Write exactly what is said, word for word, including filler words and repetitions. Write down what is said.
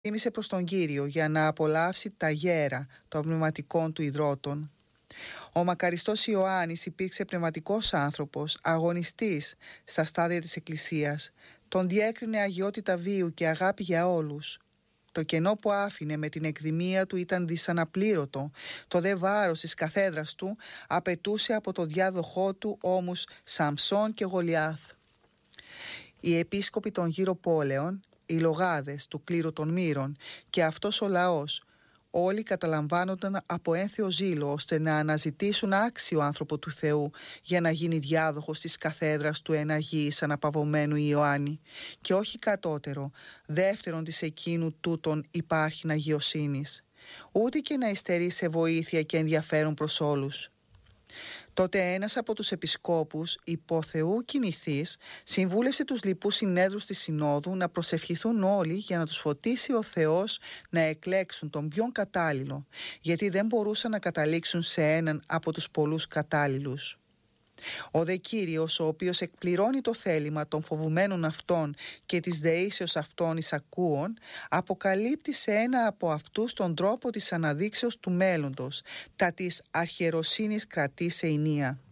Θύμισε προς τον Κύριο για να απολαύσει τα γέρα των πνευματικών του ιδρώτων. Ο μακαριστός Ιωάννης υπήρξε πνευματικός άνθρωπος, αγωνιστής στα στάδια της Εκκλησίας. Τον διέκρινε αγιότητα βίου και αγάπη για όλους. Το κενό που άφηνε με την εκδημία του ήταν δυσαναπλήρωτο. Το δε βάρος της καθέδρας του απαιτούσε από το διάδοχό του ώμους Σαμψών και Γολιάθ. Οι επίσκοποι των γύρω πόλεων, οι λογάδες του κλήρου των Μύρων και αυτός ο λαός, όλοι καταλαμβάνονταν από ένθεο ζήλο ώστε να αναζητήσουν άξιο άνθρωπο του Θεού για να γίνει διάδοχος της καθέδρας του εναγίης αναπαυωμένου Ιωάννη και όχι κατώτερο, δεύτερον της εκείνου τούτον υπάρχει αγιοσύνης, ούτε και να υστερεί σε βοήθεια και ενδιαφέρον προς όλους. Τότε ένας από τους επισκόπους, υπό Θεού κινηθής, συμβούλευσε τους λοιπούς συνέδρους της Συνόδου να προσευχηθούν όλοι για να τους φωτίσει ο Θεός να εκλέξουν τον ποιον κατάλληλο, γιατί δεν μπορούσαν να καταλήξουν σε έναν από τους πολλούς κατάλληλους. Ο δε Κύριος, ο οποίος εκπληρώνει το θέλημα των φοβουμένων αυτών και της δεήσεως αυτών εισακούων, αποκαλύπτει σε ένα από αυτούς τον τρόπο της αναδείξεως του μέλλοντος, τα της αρχιεροσύνης κρατή σε ηνία.